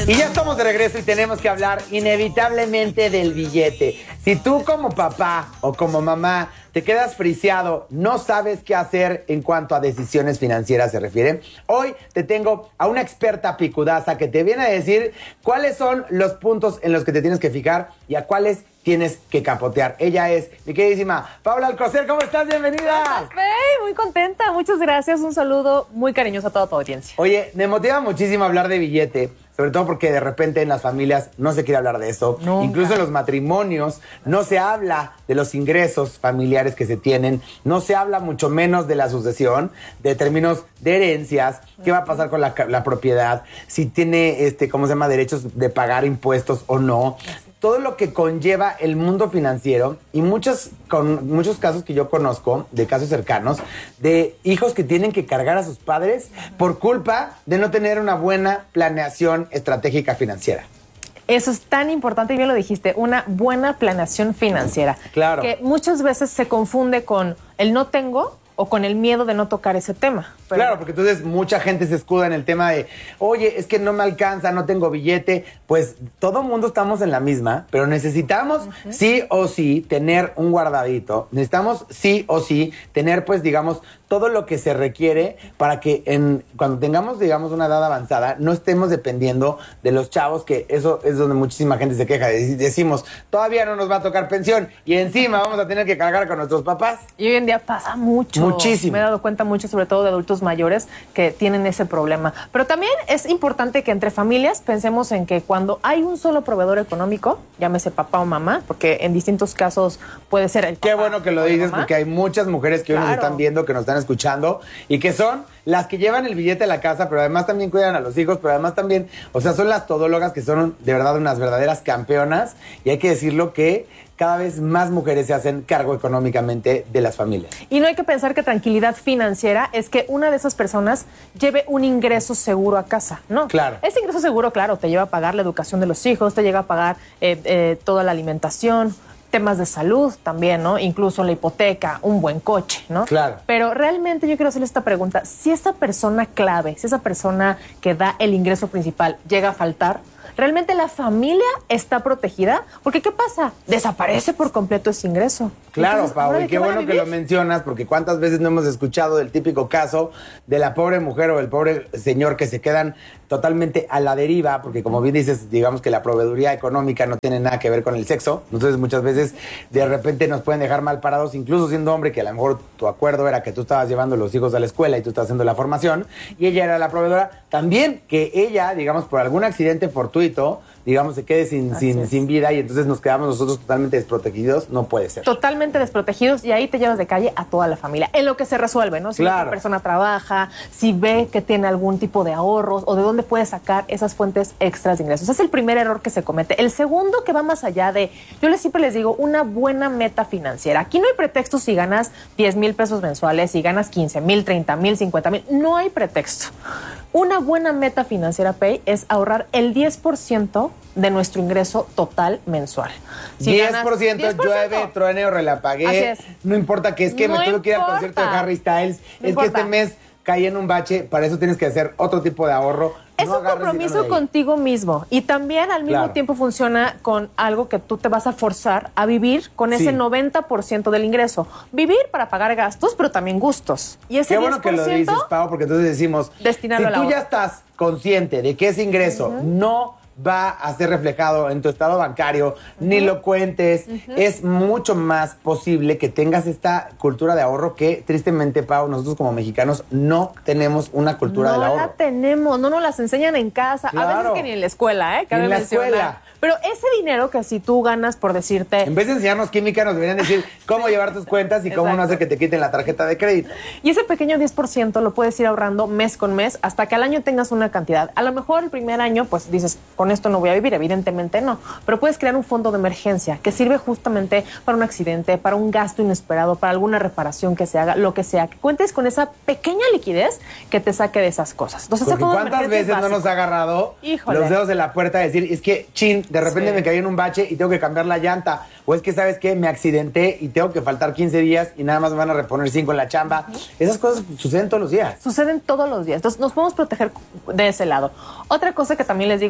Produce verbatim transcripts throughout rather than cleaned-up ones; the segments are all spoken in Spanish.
Y ya estamos de regreso y tenemos que hablar inevitablemente del billete. Si tú como papá o como mamá te quedas friseado, no sabes qué hacer en cuanto a decisiones financieras se refiere, hoy te tengo a una experta picudaza que te viene a decir cuáles son los puntos en los que te tienes que fijar y a cuáles tienes que capotear. Ella es mi queridísima Paula Alcocer. ¿Cómo estás? Bienvenida. ¿Cómo estás, Fey? Muy contenta. Muchas gracias. Un saludo muy cariñoso a toda tu audiencia. Oye, me motiva muchísimo hablar de billete, sobre todo porque de repente en las familias no se quiere hablar de eso. Nunca. Incluso en los matrimonios no se habla de los ingresos familiares que se tienen, no se habla mucho menos de la sucesión, de términos de herencias, qué va a pasar con la, la propiedad, si tiene, este, ¿cómo se llama?, derechos de pagar impuestos o no. Todo lo que conlleva el mundo financiero y muchos, con muchos casos que yo conozco, de casos cercanos, de hijos que tienen que cargar a sus padres por culpa de no tener una buena planeación estratégica financiera. Eso es tan importante y bien lo dijiste, una buena planeación financiera. Claro. Que muchas veces se confunde con el no tengo o con el miedo de no tocar ese tema. Pero... Claro, porque entonces mucha gente se escuda en el tema de, oye, es que no me alcanza, no tengo billete. Pues todo mundo estamos en la misma, pero necesitamos uh-huh. sí o sí tener un guardadito. Necesitamos sí o sí tener, pues, digamos, todo lo que se requiere para que en, cuando tengamos, digamos, una edad avanzada, no estemos dependiendo de los chavos, que eso es donde muchísima gente se queja. Decimos, todavía no nos va a tocar pensión y encima vamos a tener que cargar con nuestros papás. Y hoy en día pasa mucho. Muchísimo. Me he dado cuenta mucho, sobre todo de adultos mayores, que tienen ese problema. Pero también es importante que entre familias pensemos en que cuando hay un solo proveedor económico, llámese papá o mamá, porque en distintos casos puede ser el papá. Qué bueno que lo dices, porque hay muchas mujeres que hoy claro. nos están viendo, que nos están escuchando y que son las que llevan el billete a la casa, pero además también cuidan a los hijos, pero además también, o sea, son las todólogas que son de verdad unas verdaderas campeonas, y hay que decirlo que cada vez más mujeres se hacen cargo económicamente de las familias. Y no hay que pensar que tranquilidad financiera es que una de esas personas lleve un ingreso seguro a casa, ¿no? Claro. Ese ingreso seguro, claro, te lleva a pagar la educación de los hijos, te llega a pagar eh, eh, toda la alimentación, temas de salud también, ¿no? Incluso la hipoteca, un buen coche, ¿no? Claro. Pero realmente yo quiero hacerle esta pregunta. Si esa persona clave, si esa persona que da el ingreso principal llega a faltar, ¿realmente la familia está protegida? Porque ¿qué pasa? Desaparece por completo ese ingreso. Claro, Pau, y qué bueno que lo mencionas, porque cuántas veces no hemos escuchado del típico caso de la pobre mujer o el pobre señor que se quedan totalmente a la deriva, porque como bien dices, digamos que la proveeduría económica no tiene nada que ver con el sexo. Entonces muchas veces de repente nos pueden dejar mal parados, incluso siendo hombre, que a lo mejor tu acuerdo era que tú estabas llevando a los hijos a la escuela y tú estabas haciendo la formación, y ella era la proveedora. También que ella, digamos, por algún accidente fortuito, digamos, se quede sin, sin, sin vida, y entonces nos quedamos nosotros totalmente desprotegidos, no puede ser. Totalmente desprotegidos, y ahí te llevas de calle a toda la familia, en lo que se resuelve, ¿no? Si claro. la persona trabaja, si ve que tiene algún tipo de ahorros, o de dónde puede sacar esas fuentes extras de ingresos. Ese es el primer error que se comete. El segundo, que va más allá de, yo les siempre les digo, una buena meta financiera. Aquí no hay pretexto si ganas diez mil pesos mensuales, si ganas quince mil, treinta mil, cincuenta mil, no hay pretexto. Una buena meta financiera, Pay, es ahorrar el diez por ciento de nuestro ingreso total mensual. Si diez por ciento, diez por ciento llueve, truene o relampaguee. Así es. No importa que es que no me tuve que ir al importa. concierto de Harry Styles. No es importa. que este mes caí en un bache, para eso tienes que hacer otro tipo de ahorro. Es no un compromiso contigo mismo, y también al mismo claro. tiempo funciona con algo que tú te vas a forzar a vivir con ese sí. noventa por ciento del ingreso. Vivir para pagar gastos, pero también gustos. Y ese Qué bueno que lo dices, Pau, porque entonces decimos, destinarlo si tú ya estás consciente de que ese ingreso uh-huh. no va a ser reflejado en tu estado bancario, uh-huh. ni lo cuentes, uh-huh. es mucho más posible que tengas esta cultura de ahorro que, tristemente, Pau, nosotros como mexicanos no tenemos una cultura no del ahorro. No la tenemos, no nos las enseñan en casa, claro. a veces que ni en la escuela, ¿eh? Cabe ni en la mencionar. escuela. Pero ese dinero que si tú ganas, por decirte... En vez de enseñarnos química, nos deberían decir cómo llevar tus cuentas y Exacto. cómo no hacer que te quiten la tarjeta de crédito. Y ese pequeño diez por ciento lo puedes ir ahorrando mes con mes hasta que al año tengas una cantidad. A lo mejor el primer año, pues dices, con esto no voy a vivir, evidentemente no. Pero puedes crear un fondo de emergencia que sirve justamente para un accidente, para un gasto inesperado, para alguna reparación que se haga, lo que sea. Que cuentes con esa pequeña liquidez que te saque de esas cosas. Entonces, Porque ¿cuántas veces no nos ha agarrado Híjole. los dedos de la puerta a decir, es que, chin, de repente Sí. me caí en un bache y tengo que cambiar la llanta? O es que, ¿sabes qué? Me accidenté y tengo que faltar quince días y nada más me van a reponer cinco en la chamba. Uh-huh. Esas cosas suceden todos los días. Suceden todos los días. Entonces, nos podemos proteger de ese lado. Otra cosa que también les digo, y son errores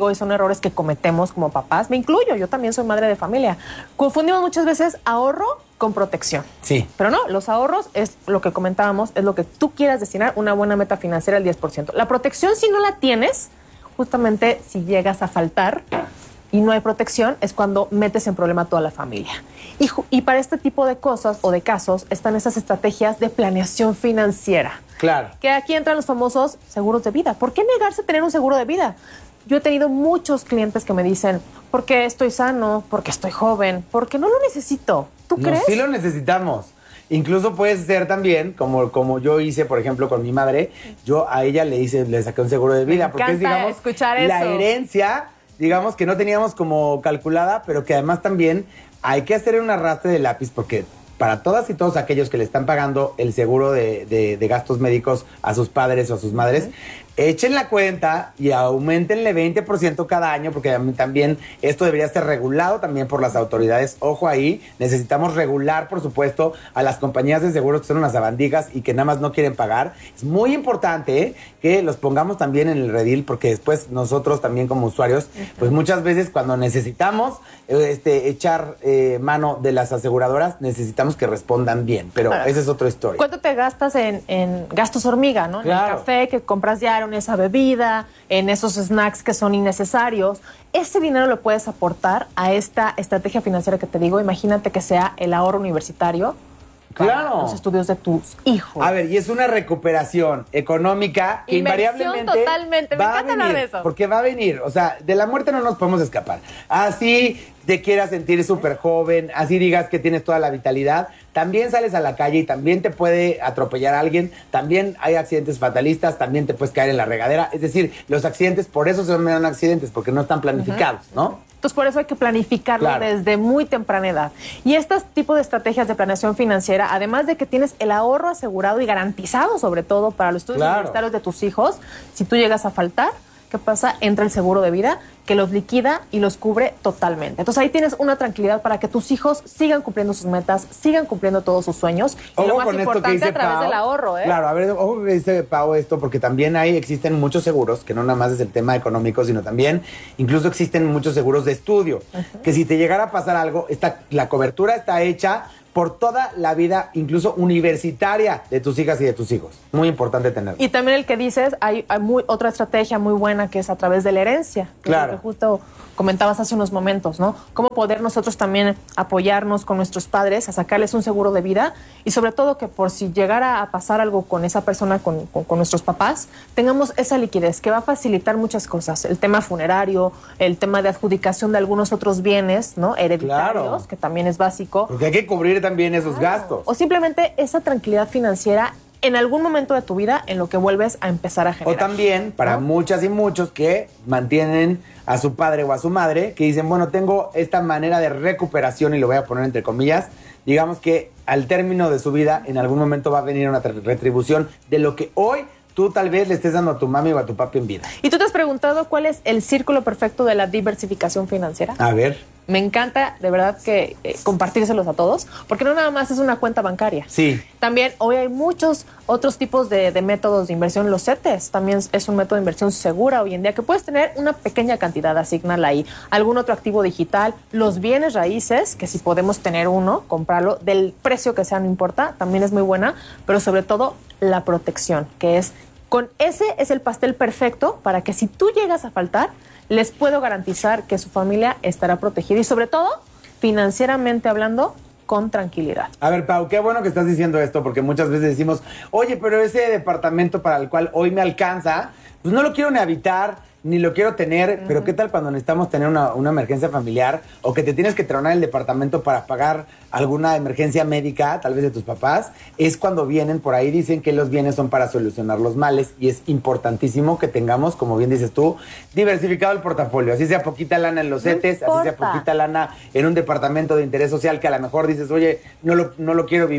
errores que cometemos como papás, me incluyo, yo también soy madre de familia, confundimos muchas veces ahorro con protección. Sí. Pero no, los ahorros es lo que comentábamos, es lo que tú quieras destinar, una buena meta financiera al diez por ciento. La protección, si no la tienes, justamente si llegas a faltar y no hay protección, es cuando metes en problema a toda la familia. Y, y para este tipo de cosas o de casos están esas estrategias de planeación financiera. Claro. Que aquí entran los famosos seguros de vida. ¿Por qué negarse a tener un seguro de vida? Yo he tenido muchos clientes que me dicen, porque estoy sano, porque estoy joven, porque no lo necesito. ¿Tú no, crees? Sí lo necesitamos. Incluso puede ser también, como, como yo hice, por ejemplo, con mi madre, yo a ella le hice, le saqué un seguro de vida. Me porque es, digamos, escuchar la eso. herencia, digamos, que no teníamos como calculada, pero que además también hay que hacer un arrastre de lápiz porque para todas y todos aquellos que le están pagando el seguro de, de, de gastos médicos a sus padres o a sus madres, uh-huh. Echen la cuenta y aumentenle veinte por ciento cada año, porque también esto debería ser regulado también por las autoridades. Ojo ahí, necesitamos regular, por supuesto, a las compañías de seguros que son unas sabandijas y que nada más no quieren pagar. Es muy importante ¿eh? que los pongamos también en el redil, porque después nosotros también como usuarios, pues muchas veces cuando necesitamos este, echar eh, mano de las aseguradoras, necesitamos que respondan bien, pero claro. Esa es otra historia. ¿Cuánto te gastas en, en gastos hormiga, no? Claro. En el café que compras diario, en esa bebida, en esos snacks que son innecesarios. Ese dinero lo puedes aportar a esta estrategia financiera que te digo. Imagínate que sea el ahorro universitario. Claro. Los estudios de tus hijos. A ver, y es una recuperación económica que Inversión invariablemente totalmente. Me va encanta a venir, hablar de eso. porque va a venir. O sea, de la muerte no nos podemos escapar. Así te quieras sentir súper joven, así digas que tienes toda la vitalidad, también sales a la calle y también te puede atropellar a alguien, también hay accidentes fatalistas, también te puedes caer en la regadera. Es decir, los accidentes, por eso se llaman accidentes, porque no están planificados, uh-huh. ¿no? Entonces, por eso hay que planificarlo claro. desde muy temprana edad. Y este tipo de estrategias de planeación financiera, además de que tienes el ahorro asegurado y garantizado, sobre todo para los estudios claro. universitarios de tus hijos, si tú llegas a faltar, ¿qué pasa? Entra el seguro de vida que los liquida y los cubre totalmente. Entonces ahí tienes una tranquilidad para que tus hijos sigan cumpliendo sus metas, sigan cumpliendo todos sus sueños. Y ojo lo más con importante esto que dice a través Pau, del ahorro, ¿eh? Claro, a ver, ojo que dice Pau esto, porque también hay, existen muchos seguros, que no nada más es el tema económico, sino también, incluso existen muchos seguros de estudio, uh-huh. que si te llegara a pasar algo, está, la cobertura está hecha por toda la vida, incluso universitaria, de tus hijas y de tus hijos. Muy importante tenerlo. Y también el que dices, hay, hay muy, otra estrategia muy buena que es a través de la herencia. Que claro. Es lo que justo comentabas hace unos momentos, ¿no? Cómo poder nosotros también apoyarnos con nuestros padres a sacarles un seguro de vida y sobre todo que por si llegara a pasar algo con esa persona, con, con, con nuestros papás, tengamos esa liquidez que va a facilitar muchas cosas. El tema funerario, el tema de adjudicación de algunos otros bienes, ¿no? Hereditarios, claro. que también es básico. Porque hay que cubrir también esos claro. gastos. O simplemente esa tranquilidad financiera en algún momento de tu vida en lo que vuelves a empezar a generar. O también para ¿no? muchas y muchos que mantienen a su padre o a su madre, que dicen, bueno, tengo esta manera de recuperación y lo voy a poner entre comillas, digamos que al término de su vida en algún momento va a venir una retribución de lo que hoy tú tal vez le estés dando a tu mami o a tu papi en vida. ¿Y tú te has preguntado cuál es el círculo perfecto de la diversificación financiera? A ver. Me encanta, de verdad, que eh, compartírselos a todos, porque no nada más es una cuenta bancaria. Sí. También hoy hay muchos otros tipos de, de métodos de inversión. Los C E T E S también es un método de inversión segura hoy en día, que puedes tener una pequeña cantidad, asignarla ahí. Algún otro activo digital, los bienes raíces, que si podemos tener uno, comprarlo, del precio que sea, no importa, también es muy buena, pero sobre todo la protección, que es, con ese es el pastel perfecto para que si tú llegas a faltar, les puedo garantizar que su familia estará protegida y sobre todo, financieramente hablando, con tranquilidad. A ver, Pau, qué bueno que estás diciendo esto, porque muchas veces decimos, oye, pero ese departamento para el cual hoy me alcanza, pues no lo quiero ni habitar, ni lo quiero tener, uh-huh. pero ¿qué tal cuando necesitamos tener una, una emergencia familiar o que te tienes que tronar el departamento para pagar alguna emergencia médica, tal vez de tus papás? Es cuando vienen por ahí, dicen que los bienes son para solucionar los males y es importantísimo que tengamos, como bien dices tú, diversificado el portafolio. Así sea poquita lana en los no C E T E S, así sea poquita lana en un departamento de interés social que a lo mejor dices, oye, no lo, no lo quiero vivir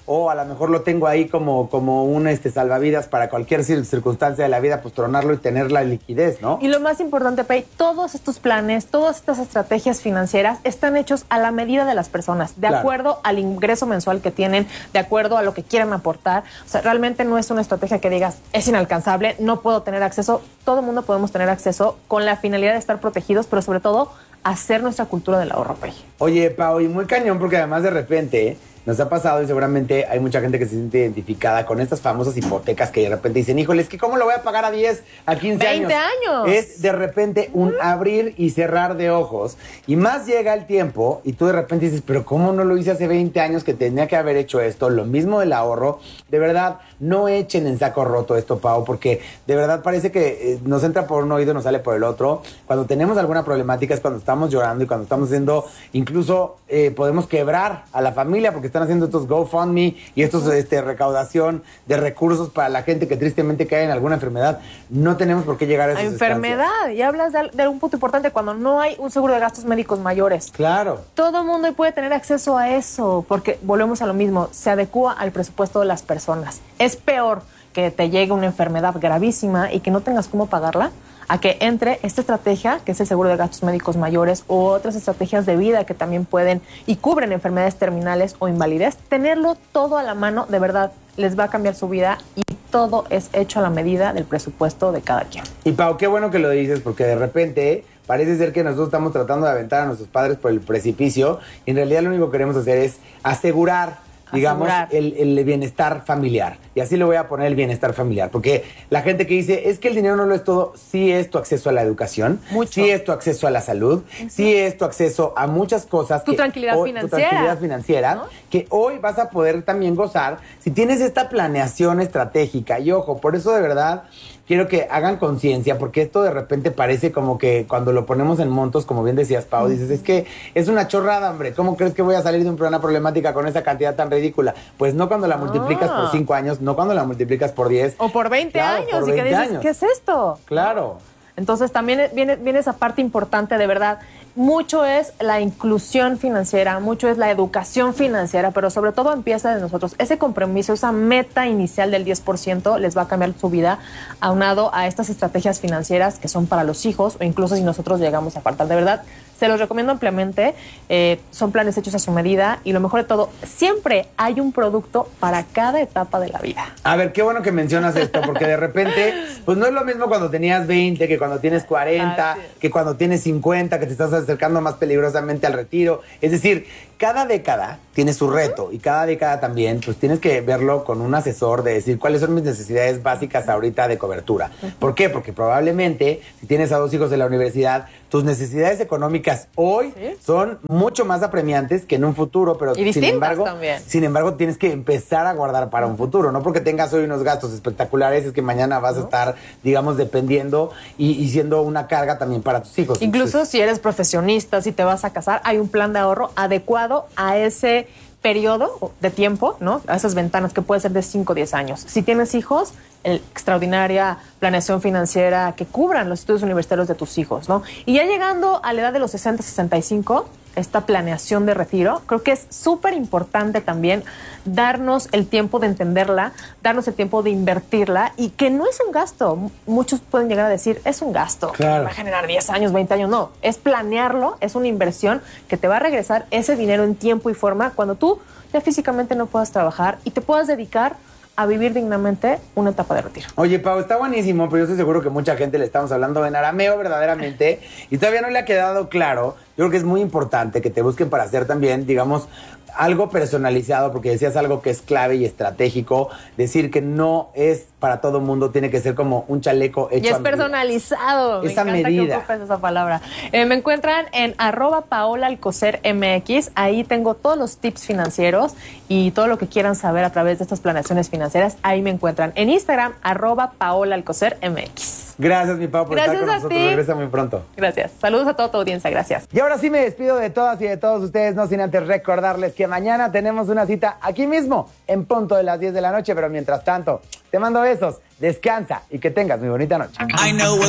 o a lo mejor lo tengo ahí como, como un este, salvavidas para cualquier circunstancia de la vida, pues tronarlo y tener la liquidez, ¿no? Y lo más importante, Pei, todos estos planes, todas estas estrategias financieras están hechos a la medida de las personas, de claro. acuerdo al ingreso mensual que tienen, de acuerdo a lo que quieran aportar. O sea, realmente no es una estrategia que digas, es inalcanzable, no puedo tener acceso. Todo el mundo podemos tener acceso con la finalidad de estar protegidos, pero sobre todo hacer nuestra cultura del ahorro, Pei. Oye, Pau, y muy cañón, porque además de repente ¿eh? nos ha pasado y seguramente hay mucha gente que se siente identificada con estas famosas hipotecas que de repente dicen, híjole, es que ¿cómo lo voy a pagar a diez, a quince años? veinte años. Es de repente un abrir y cerrar de ojos. Y más llega el tiempo y tú de repente dices, pero ¿cómo no lo hice hace veinte años que tenía que haber hecho esto? Lo mismo del ahorro. De verdad, no echen en saco roto esto, Pau, porque de verdad parece que eh, nos entra por un oído y nos sale por el otro. Cuando tenemos alguna problemática es cuando estamos llorando y cuando estamos haciendo, incluso eh, podemos quebrar a la familia porque están haciendo estos GoFundMe y estos este, recaudación de recursos para la gente que tristemente cae en alguna enfermedad. No tenemos por qué llegar a esas enfermedad. estancias. Y hablas de, de un punto importante, cuando no hay un seguro de gastos médicos mayores. Claro. Todo el mundo puede tener acceso a eso, porque volvemos a lo mismo, se adecúa al presupuesto de las personas. Es peor que te llegue una enfermedad gravísima y que no tengas cómo pagarla, a que entre esta estrategia, que es el seguro de gastos médicos mayores, u otras estrategias de vida que también pueden y cubren enfermedades terminales o invalidez. Tenerlo todo a la mano, de verdad, les va a cambiar su vida y todo es hecho a la medida del presupuesto de cada quien. Y Pau, qué bueno que lo dices, porque de repente parece ser que nosotros estamos tratando de aventar a nuestros padres por el precipicio y en realidad lo único que queremos hacer es asegurar digamos, el, el bienestar familiar. Y así le voy a poner el bienestar familiar. Porque la gente que dice, es que el dinero no lo es todo, sí es tu acceso a la educación, Mucho. sí es tu acceso a la salud, uh-huh. sí es tu acceso a muchas cosas. Tu que tranquilidad hoy, financiera. Tu tranquilidad financiera, ¿no? Que hoy vas a poder también gozar si tienes esta planeación estratégica. Y ojo, por eso de verdad quiero que hagan conciencia, porque esto de repente parece como que cuando lo ponemos en montos, como bien decías, Pau, dices, es que es una chorrada, hombre. ¿Cómo crees que voy a salir de una problemática con esa cantidad tan ridícula? Pues no cuando la multiplicas ah. por cinco años, no cuando la multiplicas por diez. O por veinte claro, años. Por y veinte que dices, años. ¿qué es esto? Claro. Entonces también viene, viene esa parte importante, de verdad. Mucho es la inclusión financiera, mucho es la educación financiera, pero sobre todo empieza de nosotros. Ese compromiso, esa meta inicial del diez por ciento les va a cambiar su vida, aunado a estas estrategias financieras que son para los hijos, o incluso si nosotros llegamos a faltar. De verdad, se los recomiendo ampliamente. Eh, son planes hechos a su medida y lo mejor de todo, siempre hay un producto para cada etapa de la vida. A ver, qué bueno que mencionas esto, porque de repente, pues no es lo mismo cuando tenías veinte, que cuando tienes cuarenta, ah, sí. que cuando tienes cincuenta, que te estás acercando más peligrosamente al retiro. Es decir, cada década tiene su reto y cada década también, pues tienes que verlo con un asesor de decir cuáles son mis necesidades básicas ahorita de cobertura. ¿Por qué? Porque probablemente si tienes a dos hijos de la universidad, tus necesidades económicas hoy ¿sí? son mucho más apremiantes que en un futuro, pero y sin embargo, también. sin embargo tienes que empezar a guardar para un futuro. No porque tengas hoy unos gastos espectaculares es que mañana vas ¿no? a estar, digamos, dependiendo y, y siendo una carga también para tus hijos. Incluso Entonces, si eres profesionista, si te vas a casar, hay un plan de ahorro adecuado a ese periodo de tiempo, ¿no? A esas ventanas que puede ser de cinco o diez años. Si tienes hijos, el extraordinaria planeación financiera que cubran los estudios universitarios de tus hijos, ¿no? Y ya llegando a la edad de los sesenta, sesenta y cinco, esta planeación de retiro, creo que es súper importante también darnos el tiempo de entenderla, darnos el tiempo de invertirla y que no es un gasto. Muchos pueden llegar a decir, es un gasto, claro. va a generar diez años, veinte años. No, es planearlo, es una inversión que te va a regresar ese dinero en tiempo y forma cuando tú ya físicamente no puedas trabajar y te puedas dedicar a vivir dignamente una etapa de retiro. Oye, Pau, está buenísimo, pero yo estoy seguro que mucha gente le estamos hablando en arameo verdaderamente y todavía no le ha quedado claro. Yo creo que es muy importante que te busquen para hacer también, digamos, algo personalizado, porque decías algo que es clave y estratégico, decir que no es para todo mundo, tiene que ser como un chaleco hecho y es a medida. Personalizado. Esa me encanta medida. Que ocupes esa palabra. Eh, me encuentran en arroba Paola Alcocer M X. Ahí tengo todos los tips financieros y todo lo que quieran saber a través de estas planeaciones financieras. Ahí me encuentran en Instagram, arroba Paola Alcocer M X. Gracias, mi Pau, por Gracias estar con nosotros. Ti. Regresa muy pronto. Gracias. Saludos a toda tu audiencia. Gracias. Y ahora sí me despido de todas y de todos ustedes, no sin antes recordarles que mañana tenemos una cita aquí mismo, en punto de las diez de la noche, pero mientras tanto, te mando besos, descansa y que tengas muy bonita noche.